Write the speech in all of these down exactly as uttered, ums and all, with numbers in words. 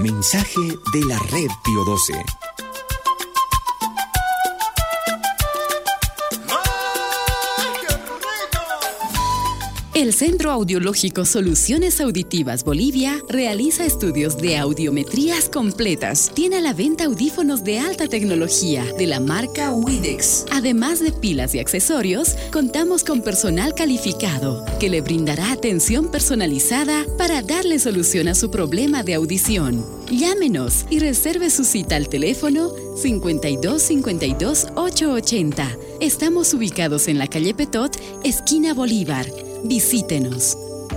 Mensaje de la Red Pío doce. El Centro Audiológico Soluciones Auditivas Bolivia realiza estudios de audiometrías completas. Tiene a la venta audífonos de alta tecnología de la marca Widex. Además de pilas y accesorios, contamos con personal calificado que le brindará atención personalizada para darle solución a su problema de audición. Llámenos y reserve su cita al teléfono cincuenta y dos cincuenta y dos ochocientos ochenta. Estamos ubicados en la calle Petot, esquina Bolívar. Visítenos.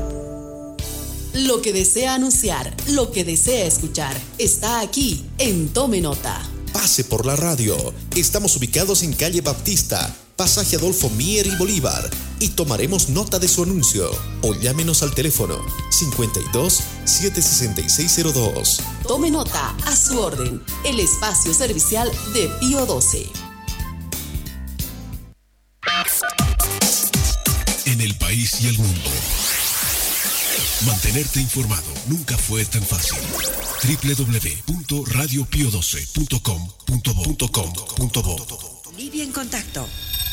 Lo que desea anunciar, lo que desea escuchar, está aquí en Tome Nota. Pase por la radio. Estamos ubicados en calle Baptista, pasaje Adolfo Mier y Bolívar, y tomaremos nota de su anuncio. O llámenos al teléfono cincuenta y dos, setecientos sesenta y seis cero dos. Tome Nota, a su orden, el espacio servicial de Pío doce. En el país y el mundo. Mantenerte informado nunca fue tan fácil. doble u doble u doble u punto radio pío doce punto com punto bo. Bolivia en contacto.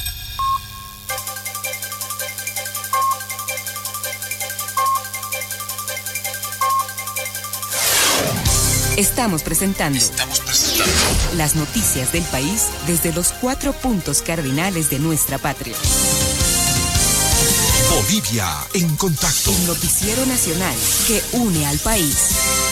Estamos presentando, Estamos presentando las noticias del país desde los cuatro puntos cardinales de nuestra patria. Bolivia en contacto. El noticiero nacional que une al país.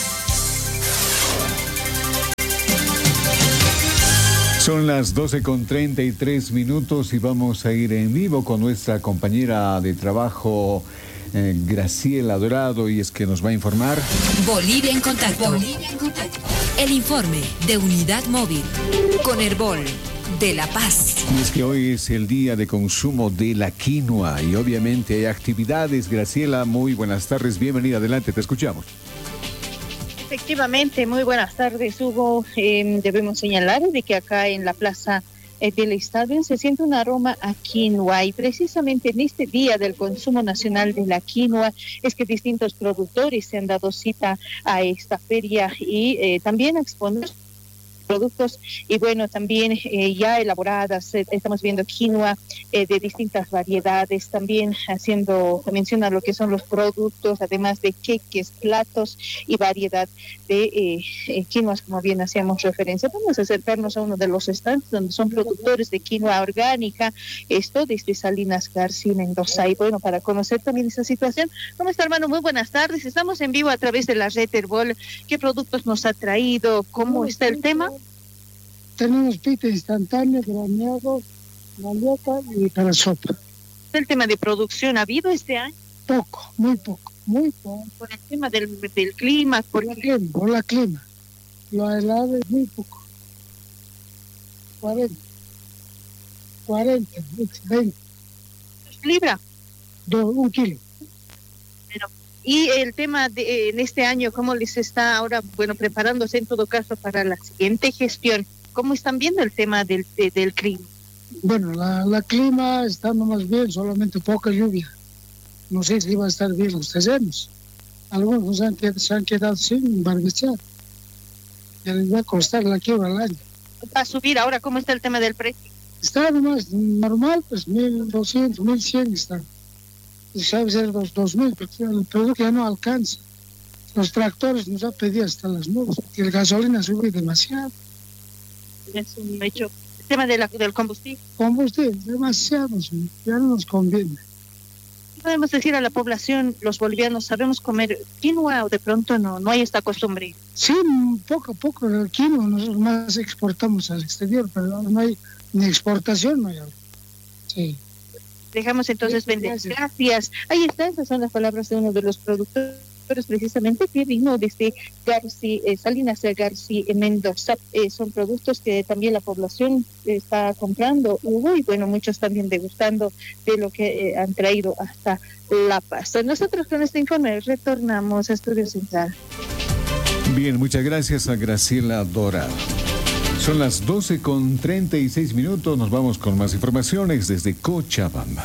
Son las doce con treinta y tres minutos y vamos a ir en vivo con nuestra compañera de trabajo, eh, Graciela Dorado, y es que nos va a informar. Bolivia en contacto. Bolivia en contacto. El informe de Unidad Móvil con Herbol de La Paz. Y es que hoy es el día de consumo de la quinoa y obviamente hay actividades. Graciela, muy buenas tardes, bienvenida, adelante, te escuchamos. Efectivamente, muy buenas tardes, Hugo. Eh, debemos señalar de que acá en la plaza eh, del estadio se siente un aroma a quinoa y precisamente en este día del consumo nacional de la quinoa es que distintos productores se han dado cita a esta feria y eh, también a exponer productos y bueno, también eh, ya elaboradas, eh, estamos viendo quinoa eh, de distintas variedades, también haciendo mención a lo que son los productos, además de queques, platos y variedad de eh, eh, quinoas, como bien hacíamos referencia. Vamos a acercarnos a uno de los stands donde son productores de quinoa orgánica, esto desde Salinas García, Mendoza, y bueno, para conocer también esta situación. ¿Cómo está, hermano? Muy buenas tardes, estamos en vivo a través de la red Herbol. ¿Qué productos nos ha traído? ¿Cómo está el tema? Tenemos pita instantánea, graneado, galleta y para sopa. ¿El tema de producción ha habido este año? Poco, muy poco, muy poco. Por el tema del, del clima. Por el clima, por la clima. Lo helado es muy poco. cuarenta. cuarenta, veinte. ¿Libra? Do, un kilo. Pero, y el tema de en este año, ¿cómo les está ahora, bueno, preparándose en todo caso para la siguiente gestión? ¿Cómo están viendo el tema del, de, del clima? Bueno, la, la clima está más bien, solamente poca lluvia. No sé si va a estar bien los terrenos. Algunos se han, se han quedado sin barbechar. Ya les va a costar la quiebra al año. ¿Va a subir ahora? ¿Cómo está el tema del precio? Está nomás normal, pues mil doscientos, mil cien está. Y sabe ser los dos mil, pero el producto ya no alcanza. Los tractores nos han pedido hasta las nubes, porque el gasolina sube demasiado. Es un hecho. El tema de la, del combustible. Combustible, demasiado, ya no nos conviene. Podemos decir a la población, los bolivianos, ¿sabemos comer quinoa o de pronto no, no hay esta costumbre? Sí, poco a poco el quinoa, nosotros más exportamos al exterior, pero no hay ni exportación, no hay ahora. Sí. Dejamos entonces sí, vender. Gracias. Gracias. Ahí está, esas son las palabras de uno de los productores precisamente que vino desde García, eh, Salinas García, Mendoza. Eh, son productos que también la población está comprando, Hugo, y bueno, muchos también degustando de lo que eh, han traído hasta La Paz. Nosotros con este informe retornamos a Estudio Central. Bien, muchas gracias a Graciela Dorado. Son las doce con treinta y seis minutos, nos vamos con más informaciones desde Cochabamba.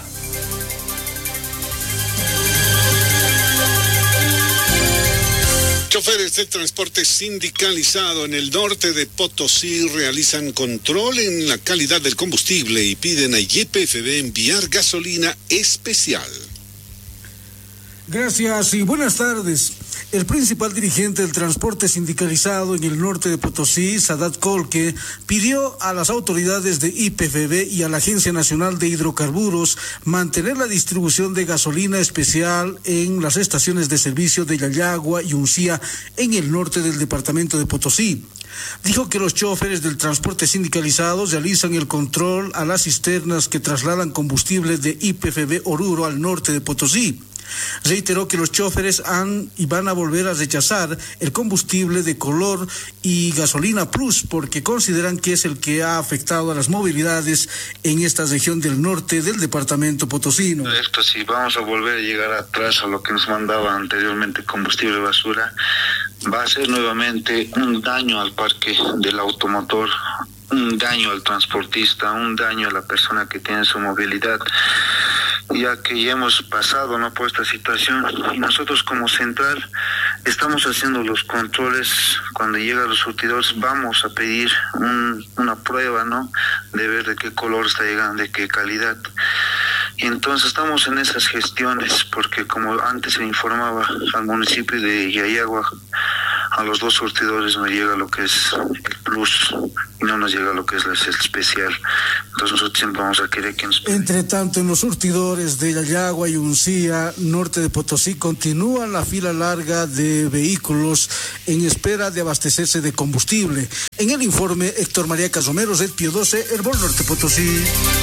Choferes del transporte sindicalizado en el norte de Potosí realizan control en la calidad del combustible y piden a Y P F B enviar gasolina especial. Gracias y buenas tardes. El principal dirigente del transporte sindicalizado en el norte de Potosí, Sadat Kolke, pidió a las autoridades de Y P F B y a la Agencia Nacional de Hidrocarburos mantener la distribución de gasolina especial en las estaciones de servicio de Yayagua y Uncía en el norte del departamento de Potosí. Dijo que los choferes del transporte sindicalizado realizan el control a las cisternas que trasladan combustible de Y P F B Oruro al norte de Potosí. Reiteró que los choferes han y van a volver a rechazar el combustible de color y gasolina plus porque consideran que es el que ha afectado a las movilidades en esta región del norte del departamento potosino. Esto sí, vamos a volver a llegar atrás a lo que nos mandaba anteriormente combustible basura. Va a ser nuevamente un daño al parque del automotor, un daño al transportista, un daño a la persona que tiene su movilidad, ya que ya hemos pasado, ¿no?, por esta situación, y nosotros como central estamos haciendo los controles. Cuando llegan los surtidores vamos a pedir un, una prueba, ¿no?, de ver de qué color está llegando, de qué calidad. Y entonces estamos en esas gestiones, porque como antes se informaba al municipio de Yayagua, a los dos surtidores nos llega lo que es el plus y no nos llega lo que es el especial. Entonces nosotros siempre vamos a querer que nos... Entre tanto, en los surtidores de Yayagua y Uncía, norte de Potosí, continúa la fila larga de vehículos en espera de abastecerse de combustible. En el informe, Héctor María Casomero, Red Pío doce, Herbol Norte Potosí.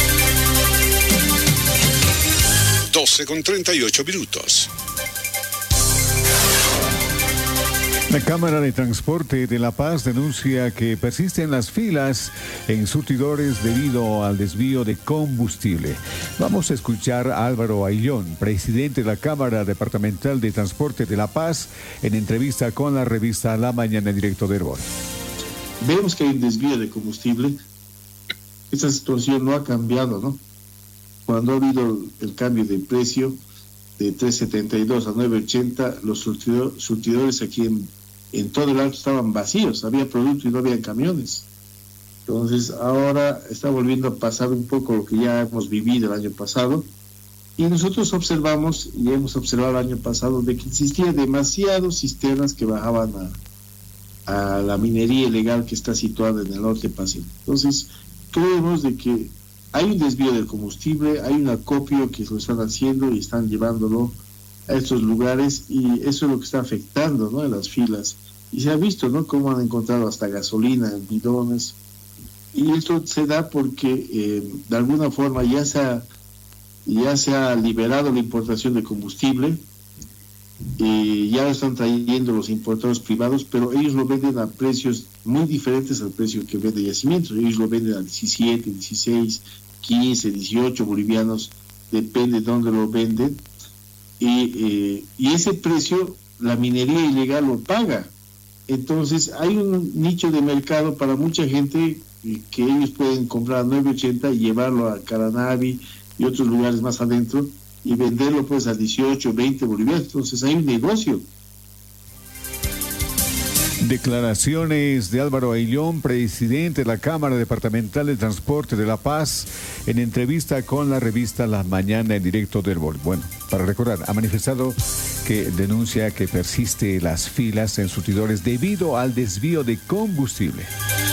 doce con treinta y ocho minutos. La Cámara de Transporte de La Paz denuncia que persisten las filas en surtidores debido al desvío de combustible. Vamos a escuchar a Álvaro Ayllón, presidente de la Cámara Departamental de Transporte de La Paz, en entrevista con la revista La Mañana, directo de Herbol. Vemos que hay un desvío de combustible. Esta situación no ha cambiado, ¿no? Cuando ha habido el cambio de precio de tres setenta y dos a nueve ochenta, los surtidor, surtidores aquí en, en todo el alto estaban vacíos, había producto y no había camiones. Entonces ahora está volviendo a pasar un poco lo que ya hemos vivido el año pasado, y nosotros observamos, y hemos observado el año pasado, de que existía demasiadas cisternas que bajaban a, a la minería ilegal que está situada en el norte Pacífico. Entonces creemos de que hay un desvío del combustible, hay un acopio que lo están haciendo y están llevándolo a estos lugares, y eso es lo que está afectando, ¿no?, en las filas. Y se ha visto, ¿no?, cómo han encontrado hasta gasolina en bidones, y esto se da porque eh, de alguna forma ya se ha, ya se ha liberado la importación de combustible, y ya lo están trayendo los importadores privados, pero ellos lo venden a precios muy diferentes al precio que vende Yacimientos. Ellos lo venden a diecisiete, dieciséis, quince, dieciocho bolivianos, depende de dónde lo venden, y, eh, y ese precio la minería ilegal lo paga. Entonces hay un nicho de mercado para mucha gente que ellos pueden comprar a nueve ochenta y llevarlo a Caranavi y otros lugares más adentro y venderlo pues a dieciocho, veinte bolivianos. Entonces hay un negocio. Declaraciones de Álvaro Ayllón, presidente de la Cámara Departamental de Transporte de La Paz, en entrevista con la revista La Mañana en directo del Herbol. Bueno, para recordar, ha manifestado que denuncia que persiste las filas en surtidores debido al desvío de combustible.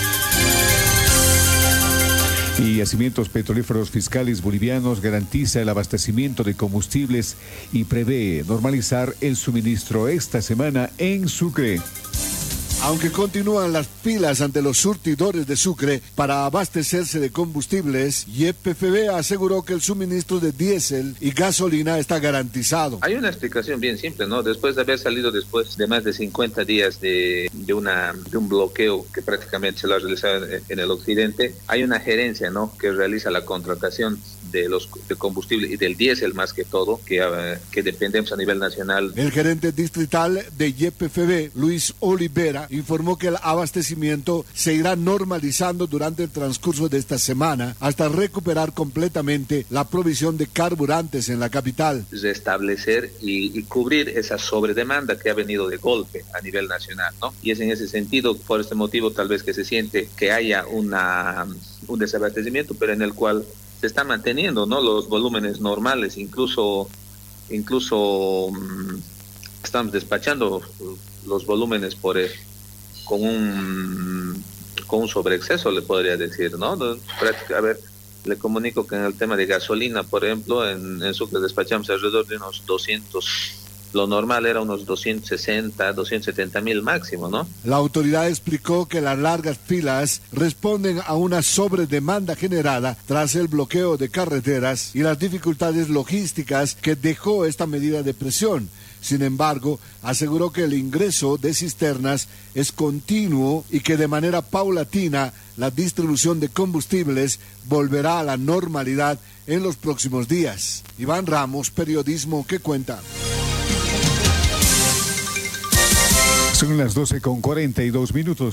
Y Yacimientos Petrolíferos Fiscales Bolivianos garantiza el abastecimiento de combustibles y prevé normalizar el suministro esta semana en Sucre. Aunque continúan las filas ante los surtidores de Sucre para abastecerse de combustibles, Y P F B aseguró que el suministro de diésel y gasolina está garantizado. Hay una explicación bien simple, ¿no? Después de haber salido después de más de cincuenta días de, de, una, de un bloqueo que prácticamente se lo ha realizado en, en el occidente, hay una gerencia, ¿no?, que realiza la contratación de los de combustible y del diésel más que todo, que, uh, que dependemos a nivel nacional. El gerente distrital de Y P F B, Luis Olivera, informó que el abastecimiento se irá normalizando durante el transcurso de esta semana hasta recuperar completamente la provisión de carburantes en la capital. Restablecer y, y cubrir esa sobredemanda que ha venido de golpe a nivel nacional, ¿no? Y es en ese sentido, por este motivo, tal vez que se siente que haya una, un desabastecimiento, pero en el cual se están manteniendo, ¿no?, los volúmenes normales, incluso, incluso um, estamos despachando los volúmenes por el, con un con un sobreexceso, le podría decir, ¿no? A ver, le comunico que en el tema de gasolina, por ejemplo, en, en Sucre despachamos alrededor de unos doscientos. Lo normal era unos doscientos sesenta, doscientos setenta mil máximo, ¿no? La autoridad explicó que las largas filas responden a una sobredemanda generada tras el bloqueo de carreteras y las dificultades logísticas que dejó esta medida de presión. Sin embargo, aseguró que el ingreso de cisternas es continuo y que de manera paulatina la distribución de combustibles volverá a la normalidad en los próximos días. Iván Ramos, Periodismo que Cuenta. Son las doce con cuarenta y dos minutos.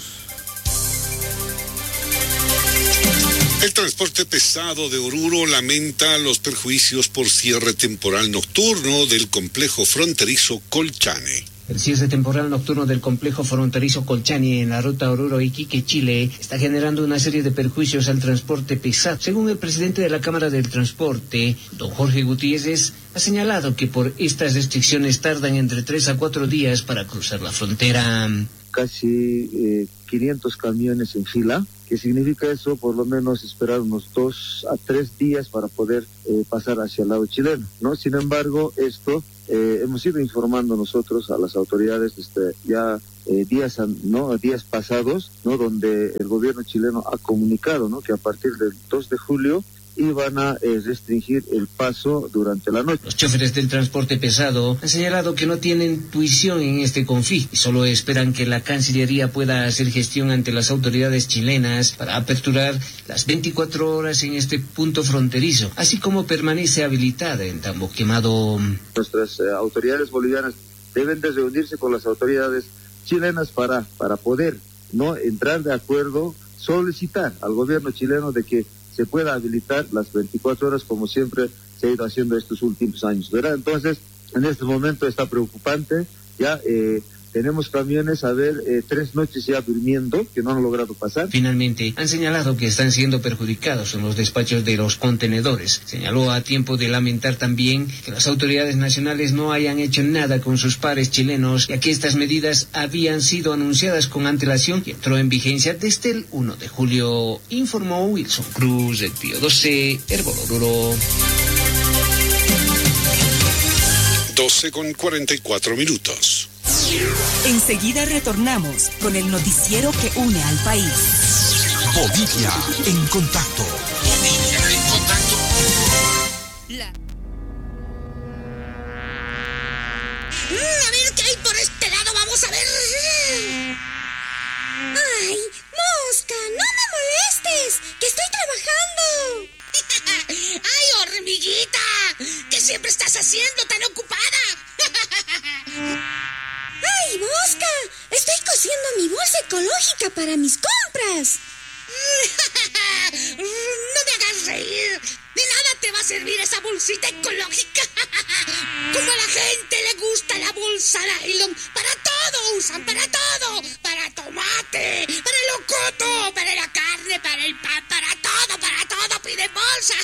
El transporte pesado de Oruro lamenta los perjuicios por cierre temporal nocturno del complejo fronterizo Colchane. El cierre temporal nocturno del complejo fronterizo Colchane en la ruta Oruro-Iquique, Chile, está generando una serie de perjuicios al transporte pesado. Según el presidente de la Cámara del Transporte, don Jorge Gutiérrez, ha señalado que por estas restricciones tardan entre tres a cuatro días para cruzar la frontera. Casi eh, quinientos camiones en fila. ¿Qué significa eso? Por lo menos esperar unos dos a tres días para poder eh, pasar hacia el lado chileno, ¿no? Sin embargo, esto eh, hemos ido informando nosotros a las autoridades este, ya eh, días, ¿no? días pasados, ¿no? Donde el gobierno chileno ha comunicado, ¿no? que a partir del dos de julio iban a eh, restringir el paso durante la noche. Los choferes del transporte pesado han señalado que no tienen tuición en este conflicto y solo esperan que la Cancillería pueda hacer gestión ante las autoridades chilenas para aperturar las veinticuatro horas en este punto fronterizo, así como permanece habilitada en Tambo Quemado. Nuestras eh, autoridades bolivianas deben de reunirse con las autoridades chilenas para, para poder no entrar de acuerdo, solicitar al gobierno chileno de que se pueda habilitar las veinticuatro horas como siempre se ha ido haciendo estos últimos años, ¿verdad? Entonces, en este momento está preocupante, ya eh, tenemos camiones, a ver, eh, tres noches ya durmiendo, que no han logrado pasar. Finalmente, han señalado que están siendo perjudicados en los despachos de los contenedores. Señaló a tiempo de lamentar también que las autoridades nacionales no hayan hecho nada con sus pares chilenos, ya que estas medidas habían sido anunciadas con antelación y entró en vigencia desde el uno de julio, informó Wilson Cruz, del Pío doce, Herbol Oruro. doce con cuarenta y cuatro minutos. Enseguida retornamos con el noticiero que une al país. Bolivia en contacto. Bolivia en contacto. La... Mm, a ver qué hay por este lado, vamos a ver. Ay, Mosca, no me molestes, que estoy trabajando. Ay, hormiguita, ¿qué siempre estás haciendo tan ocupada? ¡Ay, Mosca! Estoy cosiendo mi bolsa ecológica para mis compras. No me hagas reír. De nada te va a servir esa bolsita ecológica. Como a la gente le gusta la bolsa nylon. Para todo usan, para todo. Para tomate, para el locoto, para la carne, para el pan, para todo, para todo piden bolsa.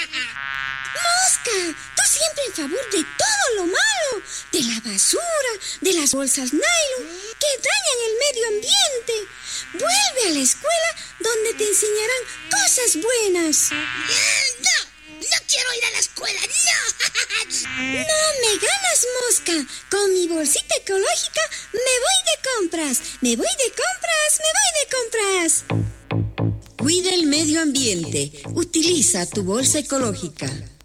Mosca, tú siempre en favor de todo lo malo. De la basura, de las bolsas nylon, que dañan el medio ambiente. Vuelve a la escuela donde te enseñarán cosas buenas. No, no quiero ir a la escuela, no. No me ganas, Mosca. Con mi bolsita ecológica me voy de compras. Me voy de compras, me voy de compras. Cuida el medio ambiente. Utiliza tu bolsa ecológica.